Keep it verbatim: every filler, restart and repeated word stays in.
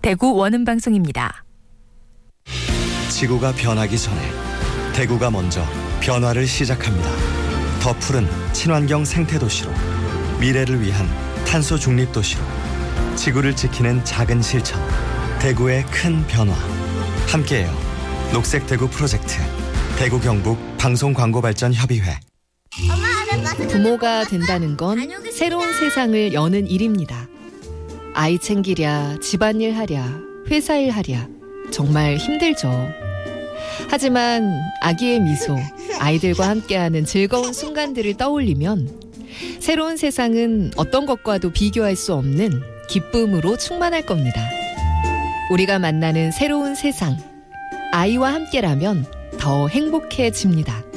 대구 원음방송입니다. 지구가 변하기 전에 대구가 먼저 변화를 시작합니다. 더 푸른 친환경 생태도시로, 미래를 위한 탄소 중립 도시로, 지구를 지키는 작은 실천, 대구의 큰 변화. 함께해요. 녹색 대구 프로젝트, 대구 경북 방송광고발전협의회. 부모가 된다는 건 새로운 세상을 여는 일입니다. 아이 챙기랴, 집안일 하랴, 회사일 하랴, 정말 힘들죠. 하지만 아기의 미소, 아이들과 함께하는 즐거운 순간들을 떠올리면 새로운 세상은 어떤 것과도 비교할 수 없는 기쁨으로 충만할 겁니다. 우리가 만나는 새로운 세상, 아이와 함께라면 더 행복해집니다.